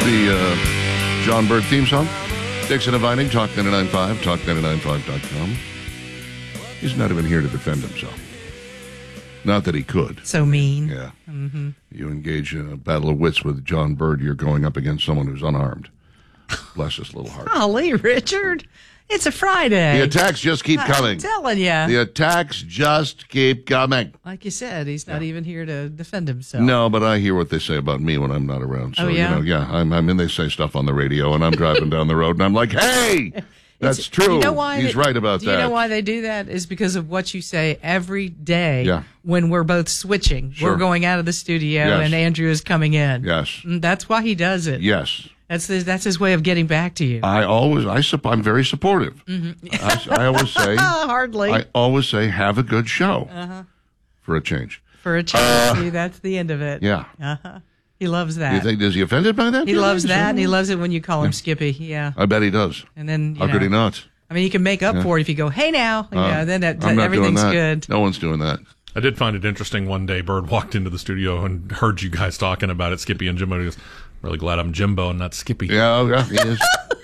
the John Bird theme song. Dixon and Vining, Talk 99.5, talk995.com. He's not even here to defend himself. Not that he could. So mean. Yeah. Mm-hmm. You engage in a battle of wits with John Bird, you're going up against someone who's unarmed. Bless his little heart. Golly, Richard. It's a Friday. The attacks just keep coming. I'm telling you. The attacks just keep coming. Like you said, he's not even here to defend himself. No, but I hear what they say about me when I'm not around. So, I'm in, they say stuff on the radio, and I'm driving down the road, and I'm like, hey, that's true. You know why He's right about that. Do you know why they do that? Is because of what you say every day when we're both switching. Sure. We're going out of the studio, and Andrew is coming in. Yes. That's why he does it. Yes. That's his way of getting back to you. I'm very supportive. Mm-hmm. I always say, hardly. I always say, have a good show for a change. For a change, see, that's the end of it. Yeah. He loves that. You think, is he offended by that? He loves that, and he loves it when you call him Skippy. Yeah. I bet he does. And then, how could he not? I mean, you can make up for it if you go, hey now, then everything's good. No one's doing that. I did find it interesting one day. Bird walked into the studio and heard you guys talking about it, Skippy and Jimbo. He goes, really glad I'm Jimbo and not Skippy. Yeah, he is.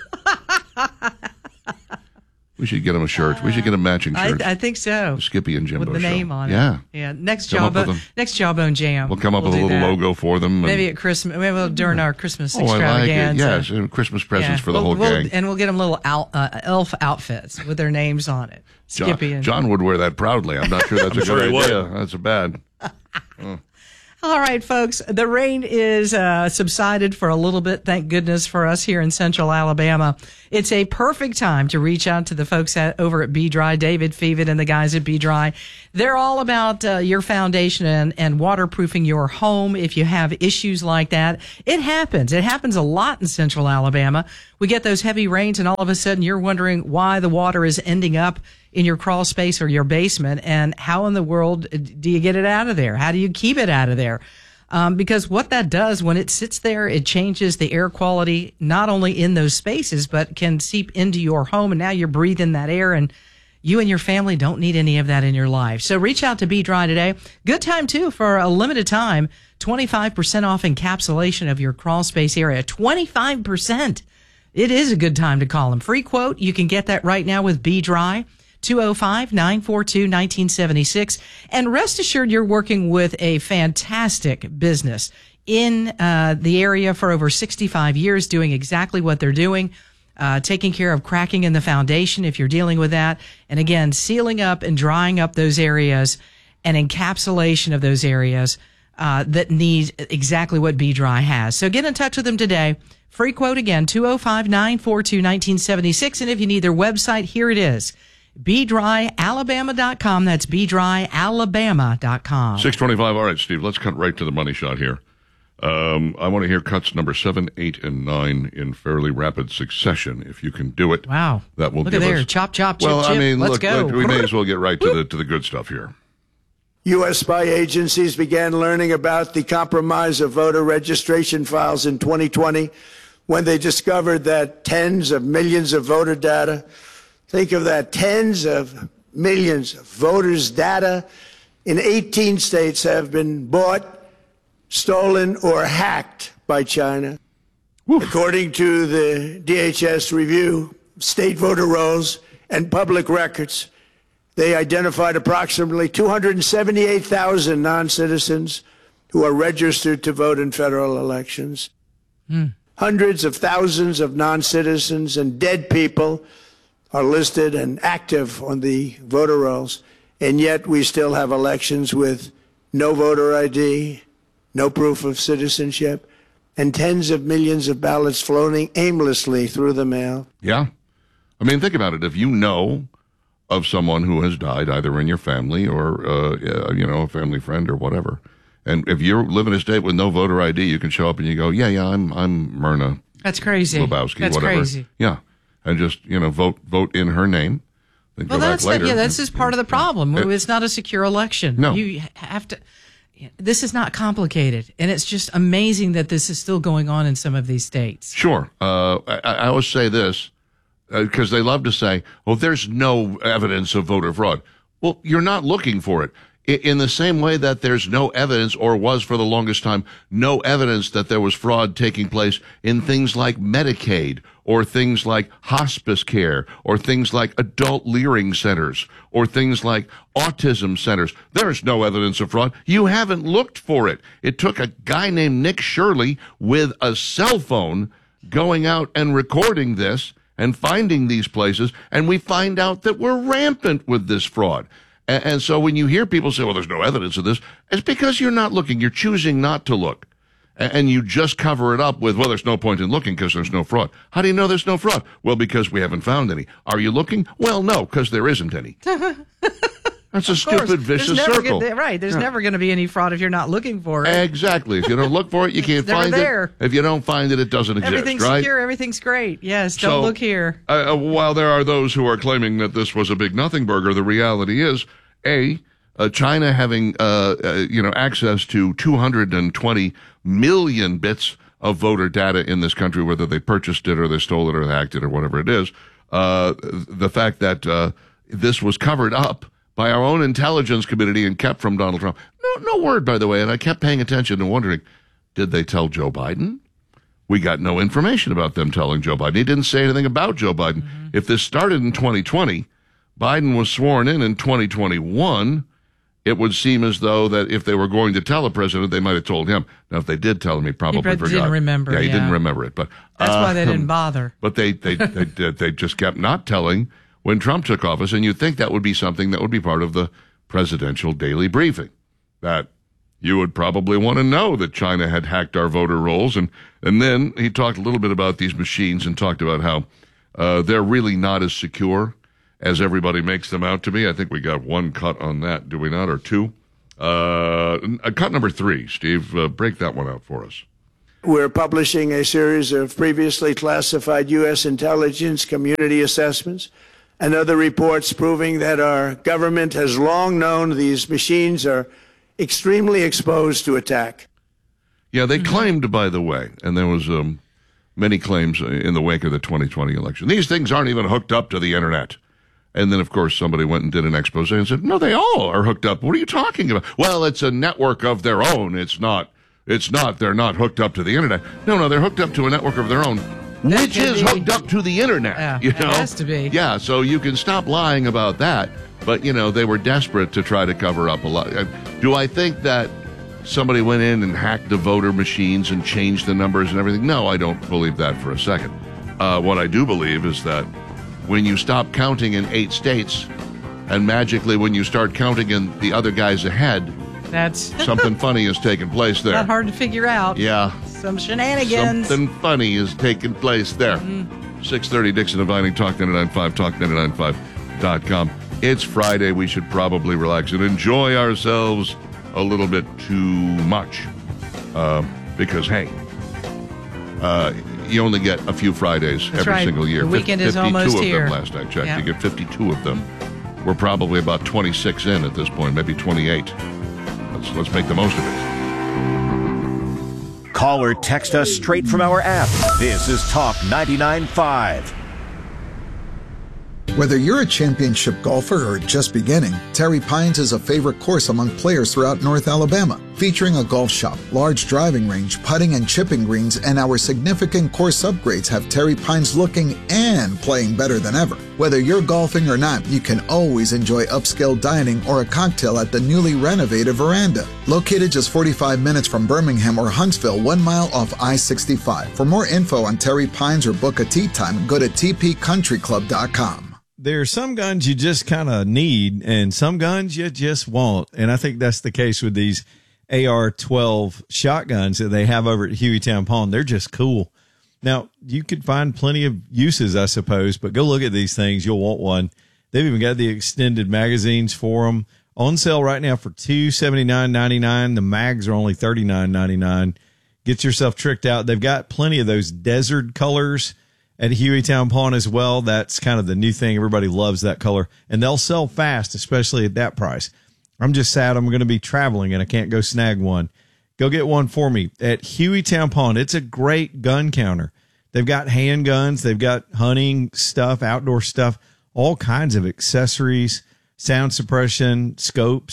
We should get him a shirt. We should get a matching shirt. I think so. Skippy and Jimbo with the name on it. Yeah. Next Jawbone Jam. We'll come up with a little logo for them. Maybe at Christmas. Maybe during our Christmas extravaganza. I like it. Yes, Christmas presents for the whole gang. And we'll get them little elf outfits with their names on it. Skippy and John would wear that proudly. I'm not sure that's a good idea. That's a bad. All right, folks. The rain is subsided for a little bit. Thank goodness for us here in central Alabama. It's a perfect time to reach out to the folks over at Be Dry, David Feven and the guys at Be Dry. They're all about your foundation and waterproofing your home if you have issues like that. It happens. It happens a lot in central Alabama. We get those heavy rains and all of a sudden you're wondering why the water is ending up in your crawl space or your basement, and how in the world do you get it out of there? How do you keep it out of there? Because what that does when it sits there, it changes the air quality, not only in those spaces, but can seep into your home. And now you're breathing that air, and you and your family don't need any of that in your life. So reach out to Be Dry today. Good time, too, for a limited time, 25% off encapsulation of your crawl space area. 25%. It is a good time to call them. Free quote. You can get that right now with Be Dry. 205-942-1976. And rest assured you're working with a fantastic business in the area for over 65 years, doing exactly what they're doing, taking care of cracking in the foundation if you're dealing with that. And again, sealing up and drying up those areas and encapsulation of those areas that need exactly what Be Dry has. So get in touch with them today. Free quote again, 205-942-1976. And if you need their website, here it is. BeDryAlabama.com. That's BeDryAlabama.com. 625. All right, Steve, let's cut right to the money shot here. I want to hear cuts number 7, 8, and 9 in fairly rapid succession. If you can do it, wow, that will look give at there. us. Chop, chop, well, chip, I mean, let's look, go. we may as well get right to the good stuff here. U.S. spy agencies began learning about the compromise of voter registration files in 2020 when they discovered that tens of millions of voter data. Think of that, tens of millions of voters' data in 18 states have been bought, stolen, or hacked by China. Oof. According to the DHS review, state voter rolls and public records, they identified approximately 278,000 non-citizens who are registered to vote in federal elections. Hundreds of thousands of non-citizens and dead people are listed and active on the voter rolls, and yet we still have elections with no voter ID, no proof of citizenship, and tens of millions of ballots floating aimlessly through the mail. Yeah. I mean, think about it. If you know of someone who has died, either in your family or, a family friend or whatever, and if you live in a state with no voter ID, you can show up and you go, I'm Myrna. That's crazy. Lebowski, That's whatever. Crazy. Yeah. And just, vote in her name. Then well, go back later. That's just part of the problem. It's not a secure election. No. You have to. This is not complicated, and it's just amazing that this is still going on in some of these states. Sure. I always say this because they love to say, there's no evidence of voter fraud. Well, you're not looking for it. In the same way that there's no evidence, or was for the longest time, no evidence that there was fraud taking place in things like Medicaid, or things like hospice care, or things like adult leering centers, or things like autism centers. There's no evidence of fraud. You haven't looked for it. It took a guy named Nick Shirley with a cell phone going out and recording this and finding these places, and we find out that we're rampant with this fraud. And so when you hear people say, well, there's no evidence of this, it's because you're not looking. You're choosing not to look. And you just cover it up with, well, there's no point in looking because there's no fraud. How do you know there's no fraud? Well, because we haven't found any. Are you looking? Well, no, because there isn't any. That's a stupid, vicious circle. Right. There's never going to be any fraud if you're not looking for it. Exactly. If you don't look for it, you can't find it. If you don't find it, it doesn't exist, everything's right? secure. Everything's great. Yes, don't look here. While there are those who are claiming that this was a big nothing burger, the reality is, China having access to 220 million bits of voter data in this country, whether they purchased it or they stole it or they hacked it or whatever it is. The fact that this was covered up by our own intelligence community and kept from Donald Trump. No word, by the way. And I kept paying attention and wondering, did they tell Joe Biden? We got no information about them telling Joe Biden. He didn't say anything about Joe Biden. Mm-hmm. If this started in 2020, Biden was sworn in 2021, it would seem as though that if they were going to tell a president, they might have told him. Now, if they did tell him, he probably forgot. Didn't remember. Yeah, he didn't remember it. But that's why they didn't bother. But they just kept not telling when Trump took office, and you'd think that would be something that would be part of the presidential daily briefing, that you would probably want to know that China had hacked our voter rolls. And then he talked a little bit about these machines and talked about how they're really not as secure as everybody makes them out to be. I think we got one cut on that, do we not, or two? Cut number 3, Steve, break that one out for us. We're publishing a series of previously classified U.S. intelligence community assessments and other reports proving that our government has long known these machines are extremely exposed to attack. Yeah, they claimed, by the way, and there was many claims in the wake of the 2020 election, these things aren't even hooked up to the internet. And then, of course, somebody went and did an expose and said, no, they all are hooked up. What are you talking about? Well, it's a network of their own. It's not, they're not hooked up to the internet. No, they're hooked up to a network of their own, which is hooked up to the internet. Yeah, you know? It has to be. Yeah, so you can stop lying about that. But, they were desperate to try to cover up a lot. Do I think that somebody went in and hacked the voter machines and changed the numbers and everything? No, I don't believe that for a second. What I do believe is that when you stop counting in 8 states, and magically when you start counting in the other guys ahead, that's something funny has taken place there. Not hard to figure out. Yeah. Some shenanigans. Something funny has taken place there. 6:30 Dixon and Vining, Talk 99.5, talk995.com. It's Friday. We should probably relax and enjoy ourselves a little bit too much. Because, hey, you only get a few Fridays every single year. The weekend is almost here. 52 of them last I checked. Yeah. You get 52 of them. We're probably about 26 in at this point, maybe 28. Let's make the most of it. Call or text us straight from our app. This is Talk 99.5. Whether you're a championship golfer or just beginning, Terry Pines is a favorite course among players throughout North Alabama. Featuring a golf shop, large driving range, putting and chipping greens, and our significant course upgrades have Terry Pines looking and playing better than ever. Whether you're golfing or not, you can always enjoy upscale dining or a cocktail at the newly renovated Veranda. Located just 45 minutes from Birmingham or Huntsville, 1 mile off I-65. For more info on Terry Pines or book a tee time, go to tpcountryclub.com. There are some guns you just kind of need and some guns you just want. And I think that's the case with these AR-12 shotguns that they have over at Hueytown Pawn. They're just cool. Now, you could find plenty of uses, I suppose, but go look at these things. You'll want one. They've even got the extended magazines for them on sale right now for $279.99. The mags are only $39.99. Get yourself tricked out. They've got plenty of those desert colors at Hueytown Pawn as well. That's kind of the new thing. Everybody loves that color, and they'll sell fast, especially at that price. I'm just sad I'm going to be traveling and I can't go snag one. Go get one for me at Hueytown Pawn. It's a great gun counter. They've got handguns. They've got hunting stuff, outdoor stuff, all kinds of accessories, sound suppression, scopes,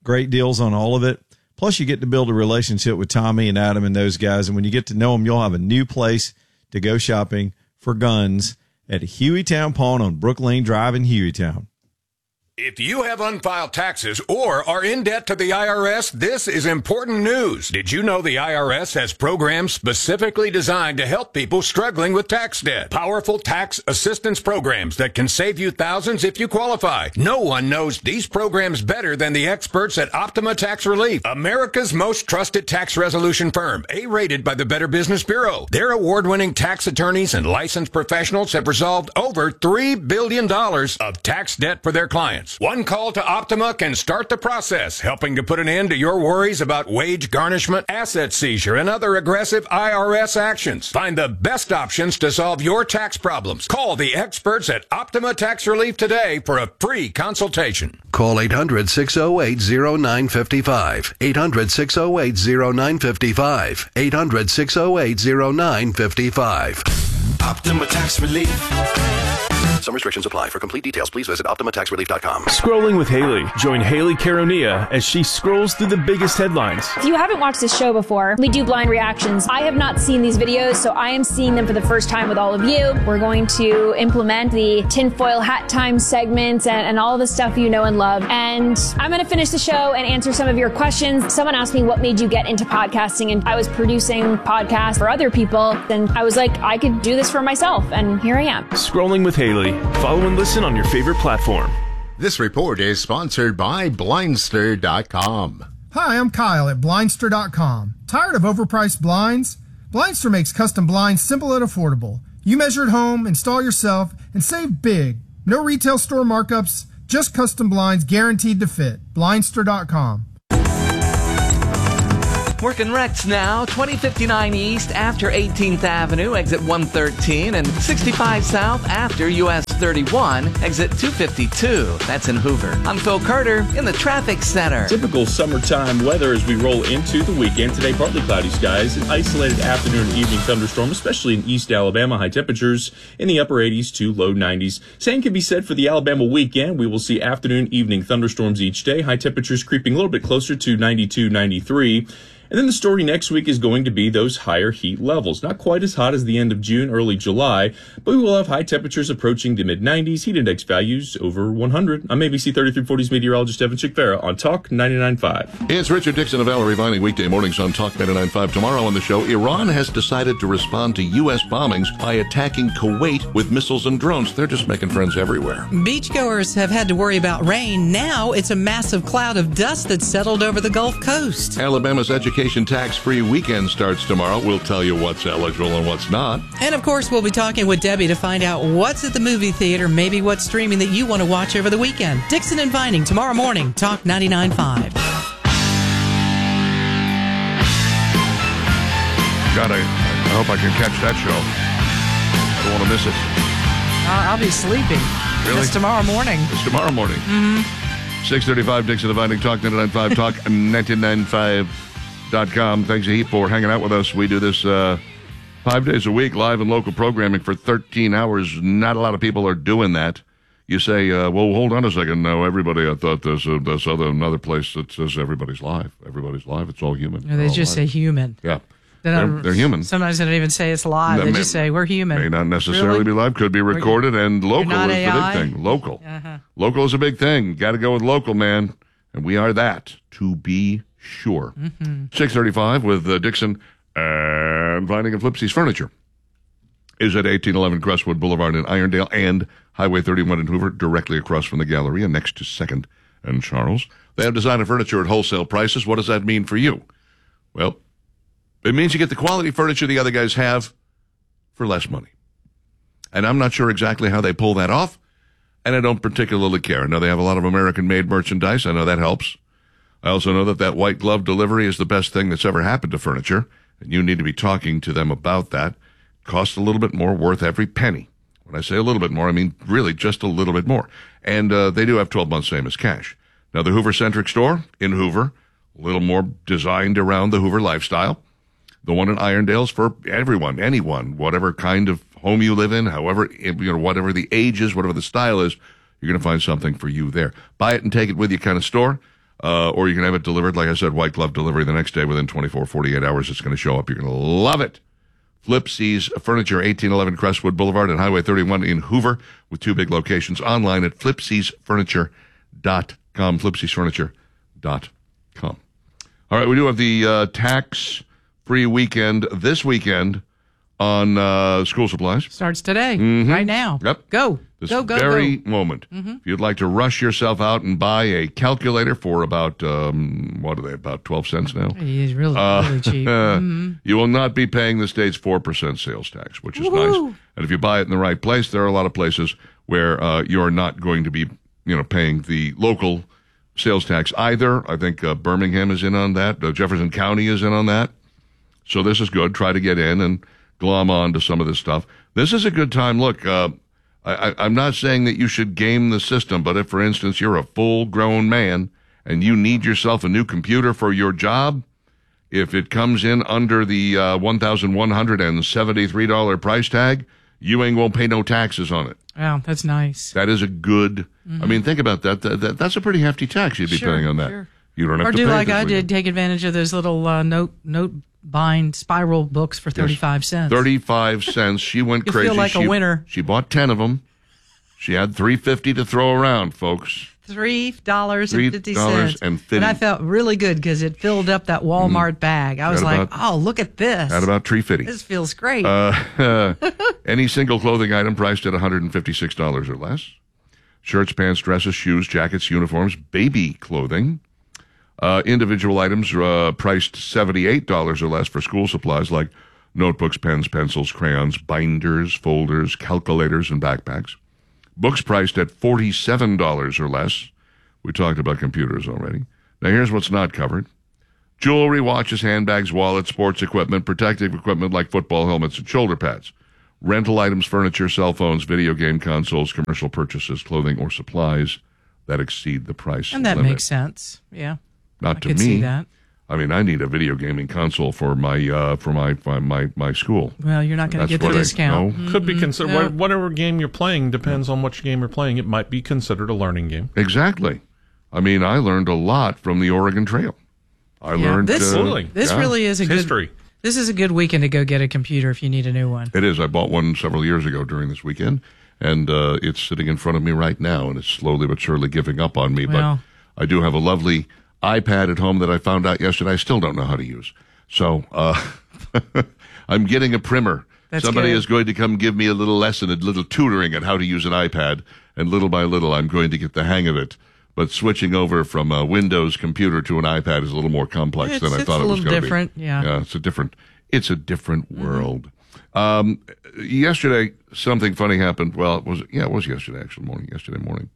Great deals on all of it. Plus, you get to build a relationship with Tommy and Adam and those guys. And when you get to know them, you'll have a new place to go shopping for guns at Hueytown Pawn on Brook Lane Drive in Hueytown. If you have unfiled taxes or are in debt to the IRS, this is important news. Did you know the IRS has programs specifically designed to help people struggling with tax debt? Powerful tax assistance programs that can save you thousands if you qualify. No one knows these programs better than the experts at Optima Tax Relief, America's most trusted tax resolution firm, A-rated by the Better Business Bureau. Their award-winning tax attorneys and licensed professionals have resolved over $3 billion of tax debt for their clients. One call to Optima can start the process, helping to put an end to your worries about wage garnishment, asset seizure, and other aggressive IRS actions. Find the best options to solve your tax problems. Call the experts at Optima Tax Relief today for a free consultation. Call 800-608-0955. 800-608-0955. 800-608-0955. Optima Tax Relief. Some restrictions apply. For complete details, please visit OptimaTaxRelief.com. Scrolling with Haley. Join Haley Caronia as she scrolls through the biggest headlines. If you haven't watched this show before, we do blind reactions. I have not seen these videos, so I am seeing them for the first time with all of you. We're going to implement the tinfoil hat time segments and all the stuff you know and love. And I'm going to finish the show and answer some of your questions. Someone asked me what made you get into podcasting, and I was producing podcasts for other people, and I was like, I could do this for myself, and here I am. Scrolling with Haley. Follow and listen on your favorite platform. This report is sponsored by Blindster.com. Hi, I'm Kyle at Blindster.com. Tired of overpriced blinds? Blindster makes custom blinds simple and affordable. You measure at home, install yourself, and save big. No retail store markups, just custom blinds guaranteed to fit. Blindster.com. Working wrecks now, 2059 East after 18th Avenue, exit 113, and 65 South after US 31, exit 252. That's in Hoover. I'm Phil Carter in the traffic center. Typical summertime weather as we roll into the weekend. Today, partly cloudy skies, an isolated afternoon and evening thunderstorm, especially in East Alabama. High temperatures in the upper 80s to low 90s. Same can be said for the Alabama weekend. We will see afternoon, evening thunderstorms each day. High temperatures creeping a little bit closer to 92, 93. And then the story next week is going to be those higher heat levels. Not quite as hot as the end of June, early July, but we will have high temperatures approaching the mid-90s, heat index values over 100. I'm ABC 3340's meteorologist Evan Chickfera on Talk 99.5. It's Richard Dixon of Valerie Vining, weekday mornings on Talk 99.5. Tomorrow on the show, Iran has decided to respond to U.S. bombings by attacking Kuwait with missiles and drones. They're just making friends everywhere. Beachgoers have had to worry about rain. Now it's a massive cloud of dust that's settled over the Gulf Coast. Alabama's education tax-free weekend starts tomorrow. We'll tell you what's eligible and what's not. And, of course, we'll be talking with Debbie to find out what's at the movie theater, maybe what's streaming that you want to watch over the weekend. Dixon and Vining, tomorrow morning, Talk 99.5. God, I hope I can catch that show. I don't want to miss it. I'll be sleeping. Really? It's tomorrow morning. It's tomorrow morning. Mm-hmm. 6:35, Dixon and Vining, Talk 99.5, Talk 99.5.com. Thanks a heap for hanging out with us. We do this 5 days a week, live and local programming for 13 hours. Not a lot of people are doing that. You say, well, hold on a second. No, everybody, I thought there's another place that says everybody's live. Everybody's live. It's all human. They just say human. Yeah. They're human. Sometimes they don't even say it's live. They just say, we're human. May not necessarily be live. Could be recorded. And local is the big thing. Local. Uh-huh. Local is a big thing. Got to go with local, man. And we are that, to be sure. 6:35 with Dixon and Vining and Flipsy's Furniture is at 1811 Crestwood Boulevard in Irondale and Highway 31 in Hoover, directly across from the Galleria, next to 2nd and Charles. They have designer furniture at wholesale prices. What does that mean for you? Well, it means you get the quality furniture the other guys have for less money. And I'm not sure exactly how they pull that off, and I don't particularly care. I know they have a lot of American-made merchandise. I know that helps. I also know that white glove delivery is the best thing that's ever happened to furniture, and you need to be talking to them about that. Costs a little bit more, worth every penny. When I say a little bit more, I mean really just a little bit more. And they do have 12 months same as cash. Now, the Hoover-centric store in Hoover, a little more designed around the Hoover lifestyle. The one in Irondale's for everyone, anyone, whatever kind of home you live in, however, whatever the age is, whatever the style is, you're going to find something for you there. Buy it and take it with you kind of store. or you can have it delivered, like I said, white glove delivery the next day within 24, 48 hours. It's going to show up. You're going to love it. Flipsy's Furniture, 1811 Crestwood Boulevard and Highway 31 in Hoover, with 2 big locations. Online at flipsysfurniture.com, flipsysfurniture.com. All right, we do have the tax-free weekend this weekend on school supplies. Starts today, Mm-hmm. right now. Yep. Go. This go. very moment. Mm-hmm. If you'd like to rush yourself out and buy a calculator for about, what are they, about 12 cents now? He's really cheap. Mm-hmm. You will not be paying the state's 4% sales tax, which is nice. And if you buy it in the right place, there are a lot of places where you're not going to be, paying the local sales tax either. I think Birmingham is in on that. Jefferson County is in on that. So this is good. Try to get in and glom on to some of this stuff. This is a good time. Look, I'm not saying that you should game the system, but if, for instance, you're a full-grown man and you need yourself a new computer for your job, if it comes in under the $1,173 price tag, you ain't going to pay no taxes on it. Wow, that's nice. That is a good, I mean, think about that. That's a pretty hefty tax you'd be paying on that. Sure. You don't have to pay Or do like I weekend. did, take advantage of those little note bind spiral books for 35 cents. 35 cents. She went You crazy. feel like a winner. She bought 10 of them. She had $3.50 to throw around, folks. $3.50. And I felt really good because it filled up that Walmart bag. I was like, oh, look at this. At about $3.50. This feels great. Any single clothing item priced at $156 or less. Shirts, pants, dresses, shoes, jackets, uniforms, baby clothing. Individual items priced $78 or less for school supplies like notebooks, pens, pencils, crayons, binders, folders, calculators, and backpacks. Books priced at $47 or less. We talked about computers already. Now here's what's not covered. Jewelry, watches, handbags, wallets, sports equipment, protective equipment like football helmets and shoulder pads. Rental items, furniture, cell phones, video game consoles, commercial purchases, clothing, or supplies that exceed the price and that limit. makes sense. Yeah. Not I to could me. see that. I mean, I need a video gaming console for my school. Well, you're not going to get the discount. Could be considered. Whatever game you're playing depends on which game you're playing. It might be considered a learning game. Exactly. I mean, I learned a lot from the Oregon Trail. I learned this really is a history. This is a good weekend to go get a computer if you need a new one. It is. I bought one several years ago during this weekend, and it's sitting in front of me right now, and it's slowly but surely giving up on me. Well, but I do have a lovely iPad at home that I found out yesterday. I still don't know how to use. So I'm getting a primer. Somebody is going to come give me a little lesson, a little tutoring at how to use an iPad, and little by little I'm going to get the hang of it. But switching over from a Windows computer to an iPad is a little more complex than I thought it was going to be. It's a little different, yeah. It's a different world. Yesterday, something funny happened. Well, it was yesterday, actually, yesterday morning.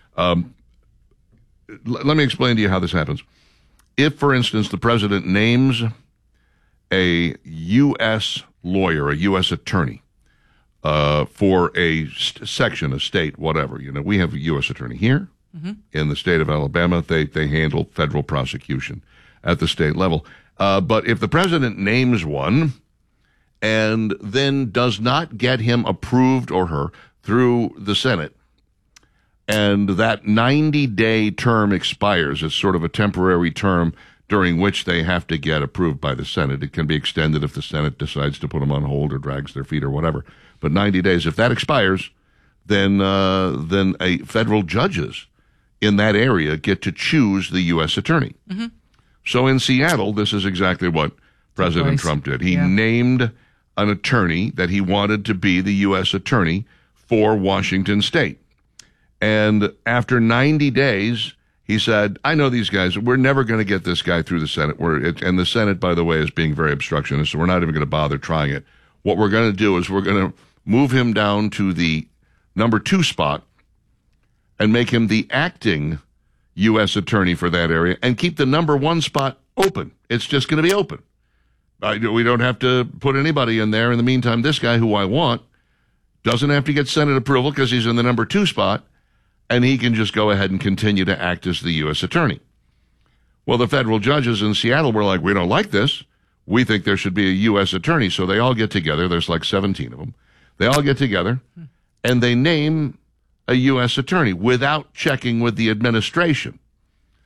Let me explain to you how this happens. If, for instance, the president names a U.S. lawyer, a U.S. attorney, for a section, a state, whatever. We have a U.S. attorney here. Mm-hmm. In the state of Alabama, they handle federal prosecution at the state level. But if the president names one and then does not get him approved or her through the Senate, and that 90-day term expires, it's sort of a temporary term during which they have to get approved by the Senate. It can be extended if the Senate decides to put them on hold or drags their feet or whatever. But 90 days, if that expires, then a federal judges in that area get to choose the U.S. attorney. Mm-hmm. So in Seattle, this is exactly what President Trump did. He named an attorney that he wanted to be the U.S. attorney for Washington State. And after 90 days, he said, I know these guys, we're never going to get this guy through the Senate. And the Senate, by the way, is being very obstructionist, so we're not even going to bother trying it. What we're going to do is we're going to move him down to the number 2 spot and make him the acting U.S. attorney for that area and keep the number 1 spot open. It's just going to be open. We don't have to put anybody in there. In the meantime, this guy who I want doesn't have to get Senate approval because he's in the number 2 spot, and he can just go ahead and continue to act as the U.S. attorney. Well, the federal judges in Seattle were like, we don't like this. We think there should be a U.S. attorney. So they all get together. There's like 17 of them. They all get together, and they name a U.S. attorney without checking with the administration.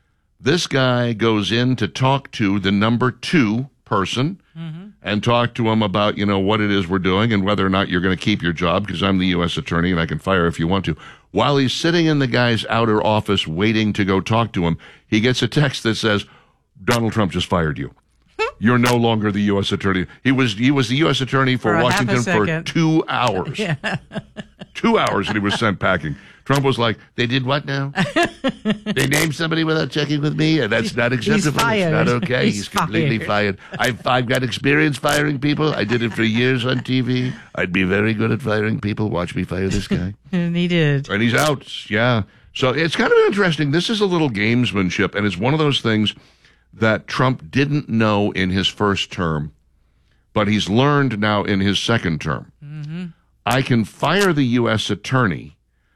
This guy goes in to talk to the number 2 person and talk to him about, what it is we're doing and whether or not you're going to keep your job because I'm the U.S. attorney and I can fire if you want to. While he's sitting in the guy's outer office waiting to go talk to him, he gets a text that says, Donald Trump just fired you. You're no longer the U.S. attorney. He was the U.S. attorney for Washington for 2 hours. 2 hours and he was sent packing. Trump was like, they did what now? They named somebody without checking with me? And that's not acceptable. It's not okay. He's completely fired. I've got experience firing people. I did it for years on TV. I'd be very good at firing people. Watch me fire this guy. And he did. And he's out. Yeah. So it's kind of interesting. This is a little gamesmanship, and it's one of those things that Trump didn't know in his first term, but he's learned now in his second term. I can fire the U.S. attorney,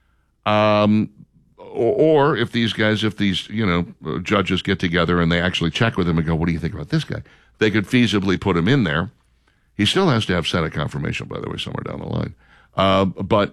or if these judges get together and they actually check with him and go, what do you think about this guy? They could feasibly put him in there. He still has to have Senate confirmation, by the way, somewhere down the line. But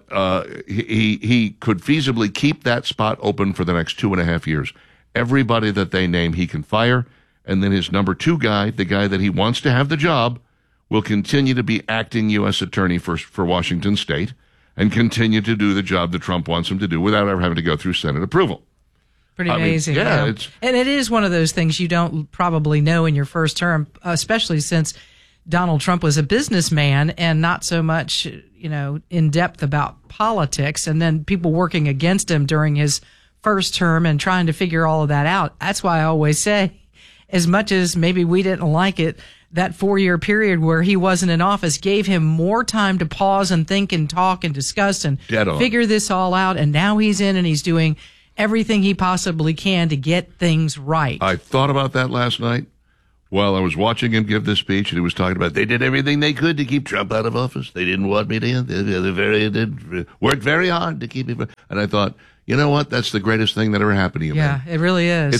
he could feasibly keep that spot open for the next 2.5 years. Everybody that they name, he can fire. And then his number 2 guy, the guy that he wants to have the job, will continue to be acting U.S. attorney for Washington State and continue to do the job that Trump wants him to do without ever having to go through Senate approval. Pretty amazing. And it is one of those things you don't probably know in your first term, especially since Donald Trump was a businessman and not so much, in depth about politics, and then people working against him during his first term and trying to figure all of that out. That's why I always say, as much as maybe we didn't like it, that 4-year period where he wasn't in office gave him more time to pause and think and talk and discuss and figure this all out. And now he's in and he's doing everything he possibly can to get things right. I thought about that last night while I was watching him give this speech, and he was talking about they did everything they could to keep Trump out of office. They didn't want me to. They worked very hard to keep him. And I thought, you know what? That's the greatest thing that ever happened to you, man. Yeah, it really is.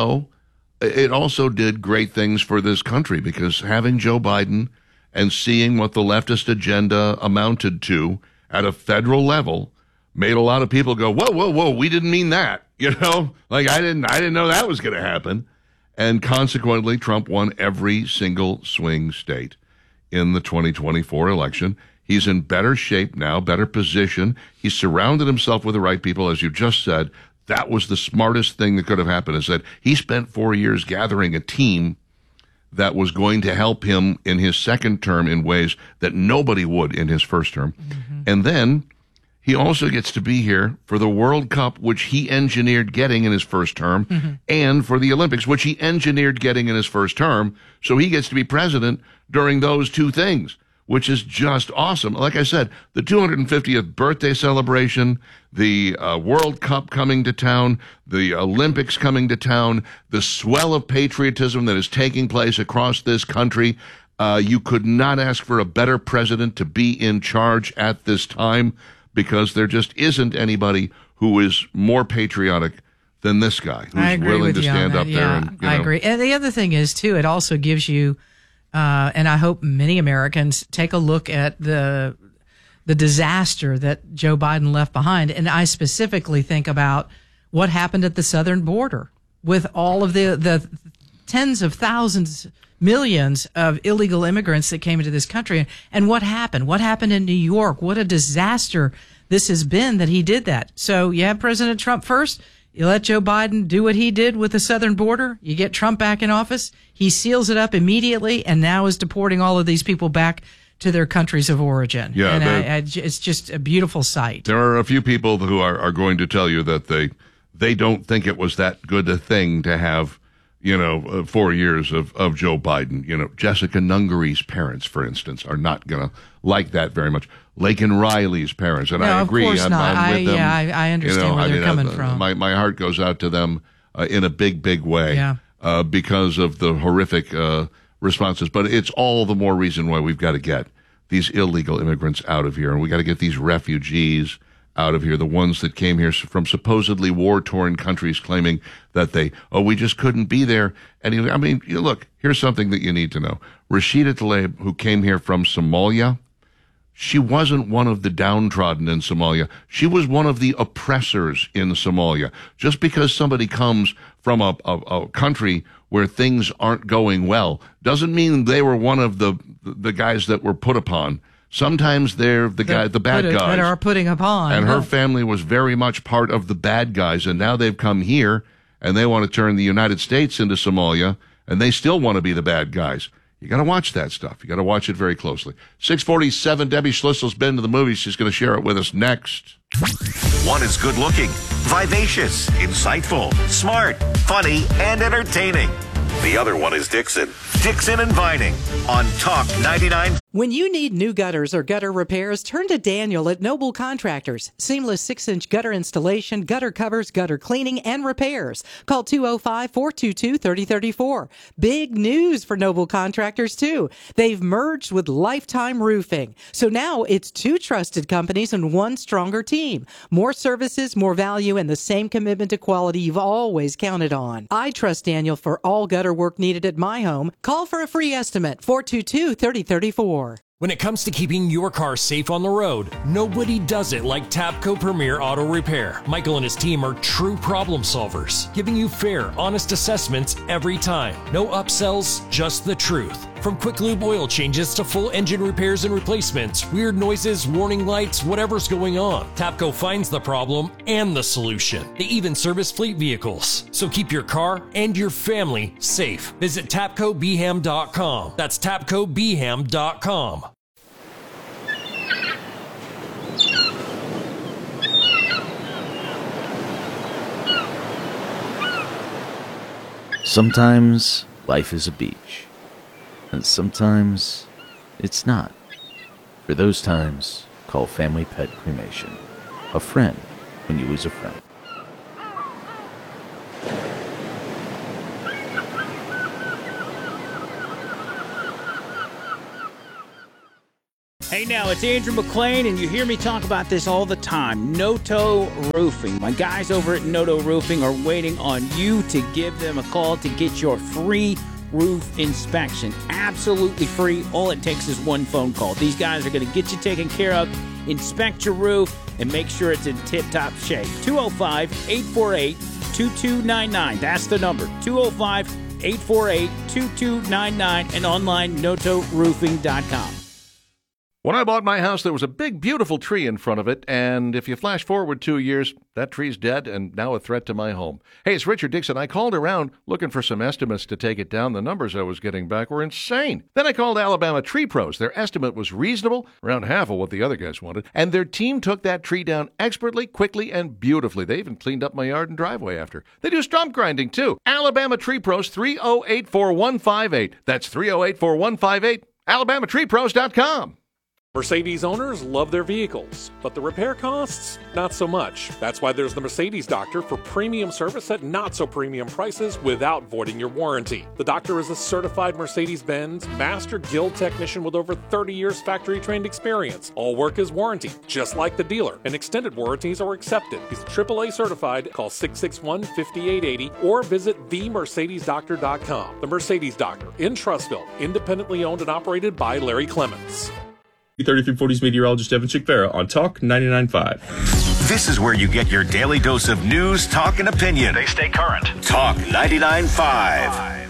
It also did great things for this country, because having Joe Biden and seeing what the leftist agenda amounted to at a federal level made a lot of people go, whoa, we didn't mean that. Like I didn't know that was going to happen. And consequently, Trump won every single swing state in the 2024 election. He's in better shape now, better position. He's surrounded himself with the right people, as you just said. That was the smartest thing that could have happened, is that he spent 4 years gathering a team that was going to help him in his second term in ways that nobody would in his first term. And then he also gets to be here for the World Cup, which he engineered getting in his first term, and for the Olympics, which he engineered getting in his first term. So he gets to be president during those two things, which is just awesome. Like I said, the 250th birthday celebration, the World Cup coming to town, the Olympics coming to town, the swell of patriotism that is taking place across this country. You could not ask for a better president to be in charge at this time, because there just isn't anybody who is more patriotic than this guy, who's willing to stand up there. And, I agree. And the other thing is, too, it also gives you, and I hope many Americans take a look at the disaster that Joe Biden left behind. And I specifically think about what happened at the southern border with all of the tens of thousands, millions of illegal immigrants that came into this country. And what happened? What happened in New York? What a disaster this has been that he did that. So you have President Trump first. You let Joe Biden do what he did with the southern border. You get Trump back in office. He seals it up immediately and now is deporting all of these people back to their countries of origin. Yeah, and it's just a beautiful sight. There are a few people who are going to tell you that they don't think it was that good a thing to have 4 years of Joe Biden. Jessica Nungary's parents, for instance, are not going to like that very much. Laken Riley's parents, and I agree. Of course not. I'm with them. Yeah, I understand where they're coming from. My heart goes out to them in a big, big way because of the horrific responses. But it's all the more reason why we've got to get these illegal immigrants out of here, and we got to get these refugees out of here, the ones that came here from supposedly war-torn countries claiming that we just couldn't be there. And look, here's something that you need to know. Rashida Tlaib, who came here from Somalia, she wasn't one of the downtrodden in Somalia. She was one of the oppressors in Somalia. Just because somebody comes from a country where things aren't going well doesn't mean they were one of the guys that were put upon. Sometimes they're the bad guys that are putting upon. And her family was very much part of the bad guys, and now they've come here and they want to turn the United States into Somalia, and they still want to be the bad guys. You got to watch that stuff. You got to watch it very closely. 6:47. Debbie Schlissel's been to the movies. She's going to share it with us next. One is good looking, vivacious, insightful, smart, funny, and entertaining. The other one is Dixon and Vining on Talk 99. When you need new gutters or gutter repairs, turn to Daniel at Noble Contractors. Seamless 6-inch gutter installation, gutter covers, gutter cleaning, and repairs. Call 205-422-3034. Big news for Noble Contractors, too. They've merged with Lifetime Roofing. So now it's 2 trusted companies and 1 stronger team. More services, more value, and the same commitment to quality you've always counted on. I trust Daniel for all gutter work needed at my home. Call for a free estimate, 422-3034. When it comes to keeping your car safe on the road, nobody does it like Tapco Premier Auto Repair. Michael and his team are true problem solvers, giving you fair, honest assessments every time. No upsells, just the truth. From quick lube oil changes to full engine repairs and replacements, weird noises, warning lights, whatever's going on, Tapco finds the problem and the solution. They even service fleet vehicles. So keep your car and your family safe. Visit TapcoBeham.com. That's TapcoBeham.com. Sometimes life is a beach, and sometimes it's not. For those times, call Family Pet Cremation. A friend when you lose a friend. Hey now, it's Andrew McLean, and you hear me talk about this all the time. Noto Roofing. My guys over at Noto Roofing are waiting on you to give them a call to get your free roof inspection. Absolutely free. All it takes is one phone call. These guys are going to get you taken care of, inspect your roof, and make sure it's in tip-top shape. 205-848-2299. That's the number. 205-848-2299 and online notoroofing.com. When I bought my house, there was a big, beautiful tree in front of it, and if you flash forward 2 years, that tree's dead and now a threat to my home. Hey, it's Richard Dixon. I called around looking for some estimates to take it down. The numbers I was getting back were insane. Then I called Alabama Tree Pros. Their estimate was reasonable, around half of what the other guys wanted, and their team took that tree down expertly, quickly, and beautifully. They even cleaned up my yard and driveway after. They do stump grinding, too. Alabama Tree Pros, 308-4158. That's 308-4158. AlabamaTreePros.com. Mercedes owners love their vehicles, but the repair costs, not so much. That's why there's the Mercedes Doctor for premium service at not so premium prices without voiding your warranty. The Doctor is a certified Mercedes-Benz Master Guild technician with over 30 years factory trained experience. All work is warranty, just like the dealer, and extended warranties are accepted. He's AAA certified. Call 661-5880 or visit themercedesdoctor.com. The Mercedes Doctor in Trussville, independently owned and operated by Larry Clements. 3340's meteorologist Evan Chickvera on Talk 99.5. This is where you get your daily dose of news, talk, and opinion. They stay current. Talk 99.5.